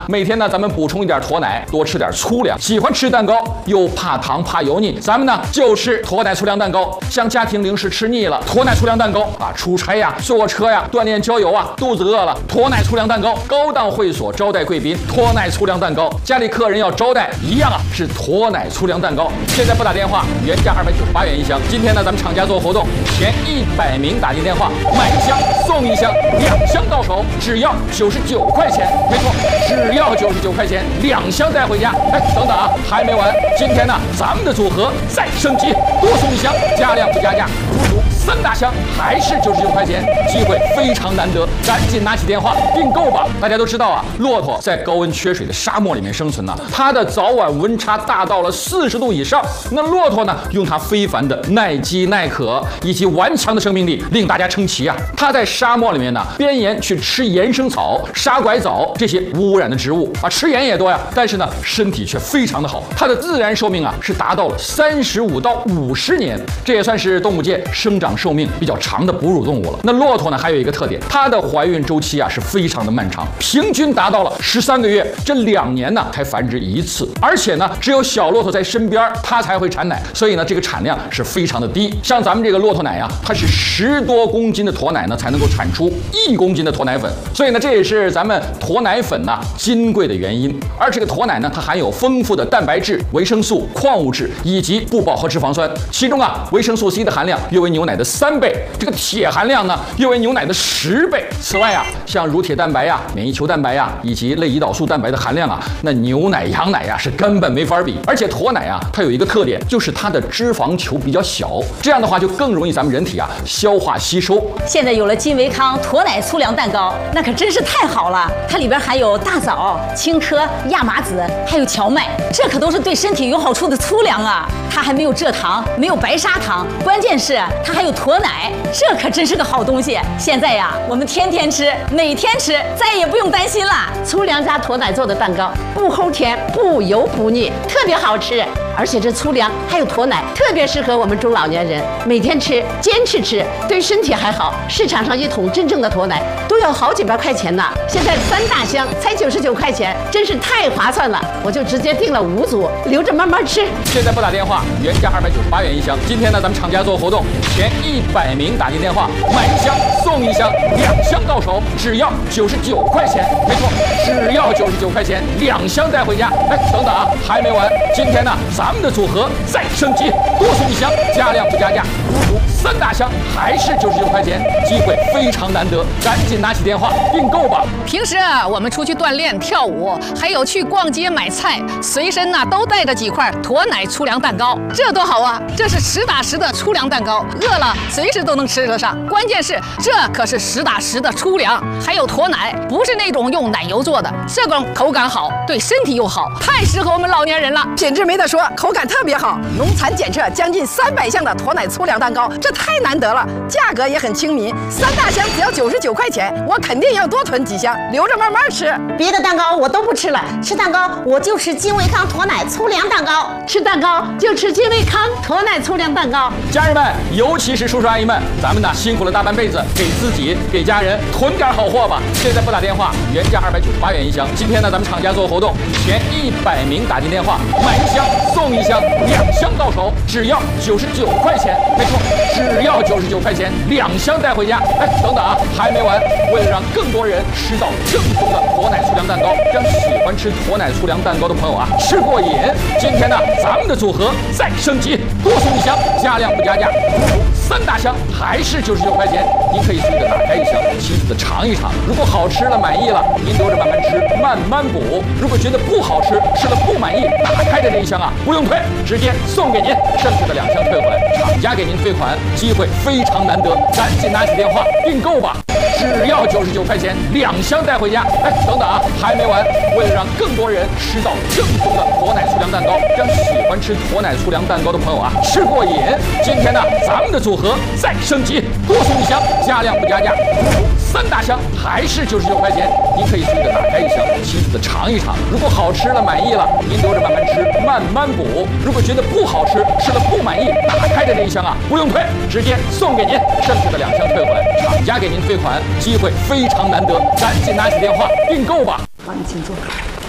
每天呢，咱们补充一点驼奶，多吃点粗粮。喜欢吃蛋糕又怕糖怕油腻，咱们呢就吃驼奶粗粮蛋糕。像家庭零食吃腻了，驼奶粗粮蛋糕啊，出差呀、坐车呀、锻炼郊游啊，肚子饿了，驼奶粗粮蛋糕。高档会所招待贵宾，驼奶粗粮蛋糕。家里客人要招待，一样啊，是驼奶粗粮蛋糕。现在拨打电话，原价298元一箱。今天呢，咱们厂家做活动，前100名打进电话，买一箱送一箱，2箱到手，只要99块钱。没错，只要99块钱，2箱带回家。哎，等等啊，还没完！今天呢，咱们的组合再升级，多送一箱，加量不加价，足足3大箱，还是99块钱，机会非常难得，赶紧拿起电话订购吧！大家都知道啊，骆驼在高温缺水的沙漠里面生存呢，它的早晚温差大到了40度以上。那骆驼呢，用它非凡的耐饥耐渴以及顽强的生命力，令大家称奇啊！它在沙漠里面呢，边沿去吃岩生草、沙拐枣这些无污染的植物啊，吃盐也多呀，但是呢，身体却非常的好。它的自然寿命啊，是达到了35到50年，这也算是动物界生长寿命比较长的哺乳动物了。那骆驼呢，还有一个特点，它的怀孕周期啊是非常的漫长，平均达到了13个月，这2年呢才繁殖1次，而且呢，只有小骆驼在身边，它才会产奶，所以呢，这个产量是非常的低。像咱们这个骆驼奶啊，它是10多公斤的驼奶呢，才能够产出1公斤的驼奶粉，所以呢，这也是咱们驼奶粉呢金贵的原因。而这个驼奶呢，它含有丰富的蛋白质、维生素、矿物质以及不饱和脂肪酸，其中啊，维生素 C 的含量约为牛奶的3倍，这个铁含量呢，约为牛奶的10倍。此外啊，像乳铁蛋白呀、免疫球蛋白呀以及类胰岛素蛋白的含量啊，那牛奶、羊奶呀是根本没法比。而且驼奶啊，它有一个特点，就是它的脂肪球比较小，这样的话就更容易咱们人体啊消化吸收。 现在有了金维康驼奶粗粮蛋糕，那可真是太好了！它里边含有大枣、青稞、亚麻籽，还有荞麦，这可都是对身体有好处的粗粮啊！它还没有蔗糖，没有白砂糖，关键是它还有驼奶，这可真是个好东西。现在呀，我们天天吃，每天吃，再也不用担心了。 粗粮加驼奶做的蛋糕，不齁甜，不油不腻，特别好吃。而且这粗粮还有驼奶，特别适合我们中老年人每天吃，坚持吃，对身体还好。市场上1桶真正的驼奶都要好几百块钱呢，现在3大箱才99块钱，真是太划算了。我就直接订了5组，留着慢慢吃。 现在拨打电话，原价298元一箱。今天呢，咱们厂家做活动，前100名打进电话，买一箱送一箱，2箱到手，只要99块钱。没错，只要99块钱，2箱带回家。哎，等等啊，还没完！今天呢，咱们的组合再升级，多送一箱，加量不加价，足足3大箱，还是99块钱，机会非常难得，赶紧拿起电话订购吧。 平时啊，我们出去锻炼、跳舞，还有去逛街买菜，随身呢都带着几块驼奶粗粮蛋糕，这多好啊！这是实打实的粗粮蛋糕，饿了随时都能吃得上。关键是这可是实打实的粗粮，还有驼奶，不是那种用奶油做的，这种口感好，对身体又好，太适合我们老年人了。 品质没得说，口感特别好，农残检测将近300项的驼奶粗粮蛋糕，这太难得了，价格也很亲民，3大箱只要99块钱，我肯定要多囤几箱，留着慢慢吃。 别的蛋糕我都不吃了，吃蛋糕我就吃金维康驼奶粗粮蛋糕， 吃蛋糕就吃金维康驼奶粗粮蛋糕。 家人们，尤其是叔叔阿姨们，咱们呢辛苦了大半辈子，给自己给家人囤点好货吧。现在拨打电话，原价298元一箱。今天呢，咱们厂家做活动，前100名打进电话，买一箱送一箱，2箱到手，只要99块钱。没错，只要99块钱，2箱带回家。哎，等等啊，还没完！为了让更多人吃到正宗的驼奶粗粮蛋糕，让喜欢吃驼奶粗粮蛋糕的朋友啊吃过瘾，今天呢，咱们的组合再升级，多送一箱，加量不加价，足足3大箱，还是99块钱。您可以随着打开一箱，细细的尝一尝。如果好吃了满意了，您留着慢慢吃，慢慢补。如果觉得不好吃，吃了不满意，打开的这一箱啊不用退，直接送给您，剩下的2箱退回来，厂家给您退款，机会非常难得，赶紧拿起电话订购吧。只要99块钱，2箱带回家。哎，等等啊，还没完！为了让更多人吃到正宗的驼奶粗粮蛋糕，让喜欢吃驼奶粗粮蛋糕的朋友啊吃过瘾，今天呢，咱们的组合再升级，多送一箱，加量不加价，足足3大箱，还是99块钱。您可以随着打开一箱，细细的尝一尝。如果好吃了满意了，您留着慢慢吃，慢慢补。如果觉得不好吃，吃了不满意，打开的这一箱啊不用退，直接送给您，剩下的2箱退回来，厂家给您退款，机会非常难得，赶紧拿起电话订购吧。 好，你请坐。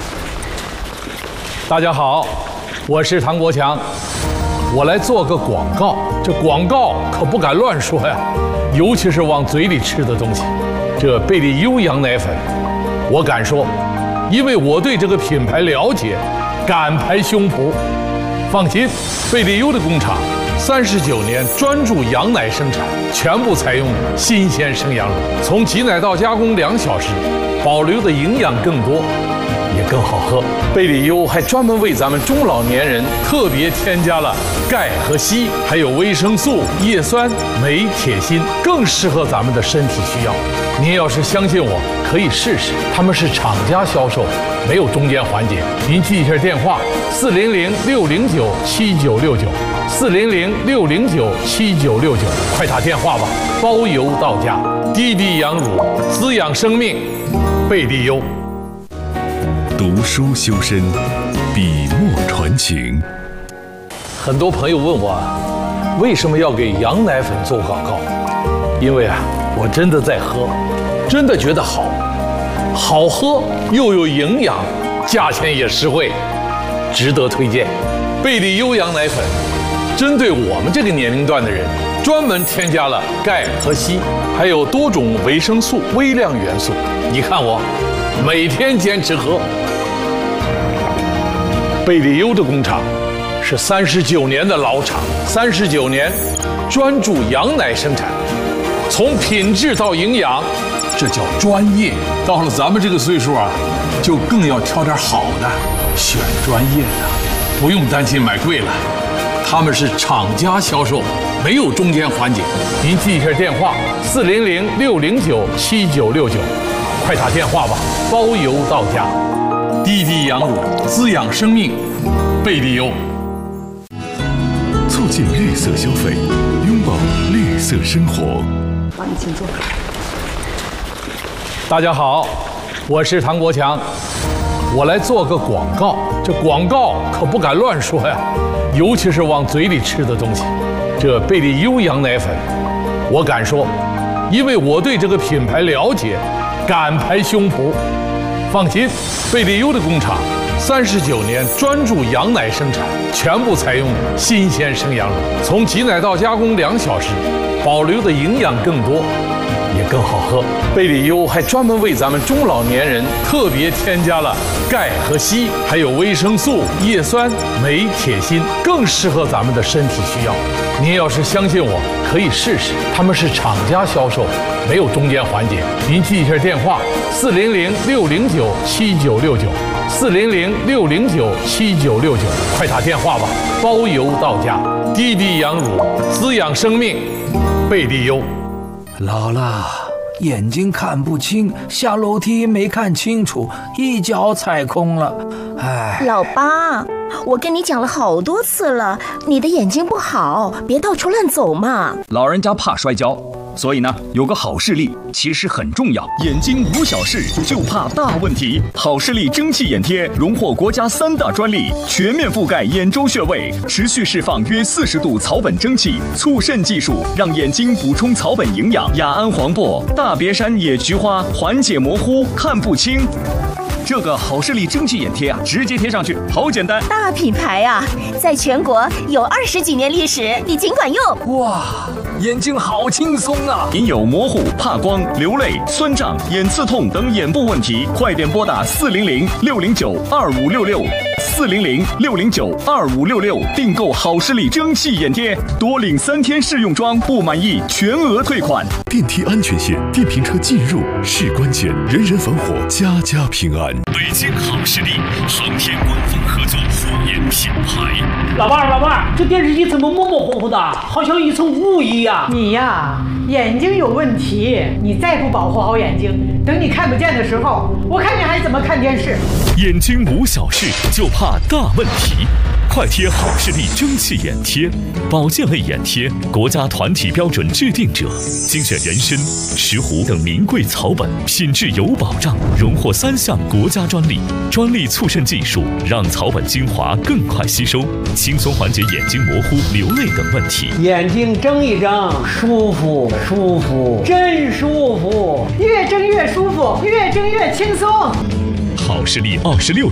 大家好，我是唐国强，我来做个广告。这广告可不敢乱说呀，尤其是往嘴里吃的东西。这贝利优羊奶粉，我敢说，因为我对这个品牌了解，敢拍胸脯。放心，贝利优的工厂39年专注羊奶生产，全部采用新鲜生羊乳，从挤奶到加工2小时，保留的营养更多，也更好喝。贝利优还专门为咱们中老年人特别添加了钙和硒，还有维生素、叶酸、镁、铁、锌，更适合咱们的身体需要。您要是相信我，可以试试。他们是厂家销售，没有中间环节。您记一下电话：400-609-7969，400-609-7969，快打电话吧，包邮到家。滴滴羊乳，滋养生命，贝利优。 读书修身，笔墨传情。 很多朋友问我，为什么要给羊奶粉做广告？因为我真的在喝，真的觉得好喝又有营养，价钱也实惠，值得推荐。贝利优羊奶粉针对我们这个年龄段的人，专门添加了钙和硒，还有多种维生素、微量元素。你看我每天坚持喝。贝利优的工厂是39年的老厂，39年专注羊奶生产，从品质到营养，这叫专业。到了咱们这个岁数就更要挑点好的，选专业的，不用担心买贵了。他们是厂家销售，没有中间环节。您记一下电话：400-609-7969，快打电话吧，包邮到家。滴滴羊乳，滋养生命，贝利优。 促进绿色消费，拥抱绿色生活。 帮你请坐。 大家好，我是唐国强，我来做个广告。这广告可不敢乱说呀，尤其是往嘴里吃的东西。这贝利优羊奶粉，我敢说，因为我对这个品牌了解，敢拍胸脯。放心，贝利优的工厂39年专注羊奶生产，全部采用新鲜生羊乳，从挤奶到加工2小时，保留的营养更多，也更好喝。贝利优还专门为咱们中老年人特别添加了钙和硒，还有维生素、叶酸、镁、铁、锌，更适合咱们的身体需要。您要是相信我，可以试试。他们是厂家销售，没有中间环节。您记一下电话：400-609-7969，400-609-7969，快打电话吧，包邮到家。滴滴羊乳，滋养生命，贝利优。 老了，眼睛看不清，下楼梯没看清楚，一脚踩空了。哎， 老八，我跟你讲了好多次了，你的眼睛不好，别到处乱走嘛。 老人家怕摔跤，所以呢，有个好视力其实很重要。眼睛无小事，就怕大问题。好视力蒸汽眼贴荣获国家3大专利，全面覆盖眼周穴位，持续释放约40度草本蒸汽，促渗技术让眼睛补充草本营养。雅安黄柏、大别山野菊花缓解模糊、看不清。这个好视力蒸汽眼贴直接贴上去，好简单。 大品牌在全国有20几年历史，你尽管用。 哇，眼睛好轻松啊！ 您有模糊、怕光、流泪、酸胀、眼刺痛等眼部问题，快点拨打400-609-2566，400-609-2566，订购好视力蒸汽眼贴，多领3天试用装，不满意全额退款。 电梯安全线，电瓶车进入是关键，人人防火，家家平安。 北京好视力，航天官方合作护眼品牌。 老伴，这电视机怎么模模糊糊的，好像一层雾一样。 你呀，眼睛有问题，你再不保护好眼睛，等你看不见的时候，我看你还怎么看电视。 眼睛无小事，就怕大问题。快贴好视力蒸汽眼贴，保健类眼贴，国家团体标准制定者，精选人参、石斛等名贵草本，品质有保障，荣获3项国家专利。专利促渗技术让草本精华更快吸收，轻松缓解眼睛模糊、流泪等问题。 眼睛睁一睁，舒服，真舒服， 越睁越舒服，越睁越轻松。 好视力26